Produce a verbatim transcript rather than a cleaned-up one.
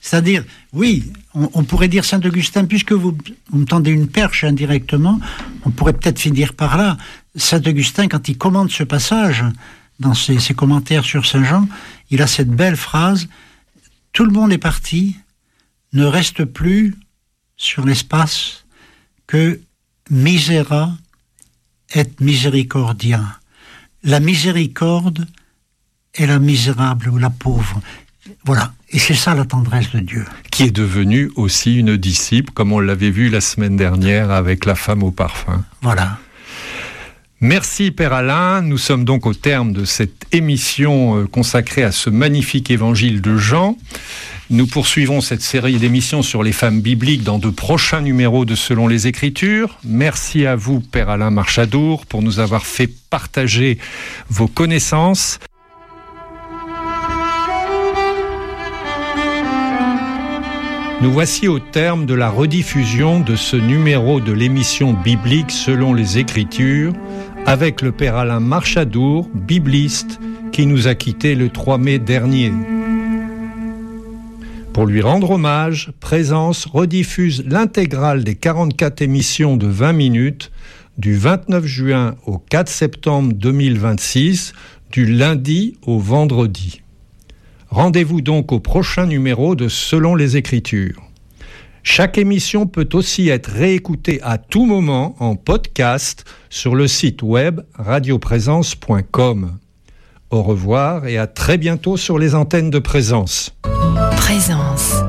C'est-à-dire, oui, on, on pourrait dire Saint-Augustin, puisque vous, vous me tendez une perche indirectement, on pourrait peut-être finir par là. Saint-Augustin, quand il commente ce passage, dans ses, ses commentaires sur Saint-Jean, il a cette belle phrase, « Tout le monde est parti, ne reste plus sur l'espace que misera et misericordia ». La miséricorde est la misérable ou la pauvre. Voilà, et c'est ça la tendresse de Dieu. Qui est devenue aussi une disciple, comme on l'avait vu la semaine dernière avec la femme au parfum. Voilà. Merci Père Alain, nous sommes donc au terme de cette émission consacrée à ce magnifique évangile de Jean. Nous poursuivons cette série d'émissions sur les femmes bibliques dans de prochains numéros de Selon les Écritures. Merci à vous Père Alain Marchadour pour nous avoir fait partager vos connaissances. Nous voici au terme de la rediffusion de ce numéro de l'émission biblique Selon les Écritures, avec le Père Alain Marchadour, bibliste, qui nous a quittés le trois mai dernier. Pour lui rendre hommage, Présence rediffuse l'intégrale des quarante-quatre émissions de vingt minutes du vingt-neuf juin au quatre septembre deux mille vingt-six, du lundi au vendredi. Rendez-vous donc au prochain numéro de Selon les Écritures. Chaque émission peut aussi être réécoutée à tout moment en podcast sur le site web radio présence point com. Au revoir et à très bientôt sur les antennes de Présence. Présence.